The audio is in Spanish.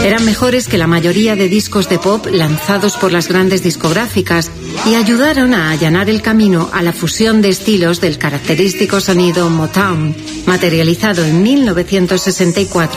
Eran mejores que la mayoría de discos de pop lanzados por las grandes discográficas y ayudaron a allanar el camino a la fusión de estilos del característico sonido Motown, materializado en 1964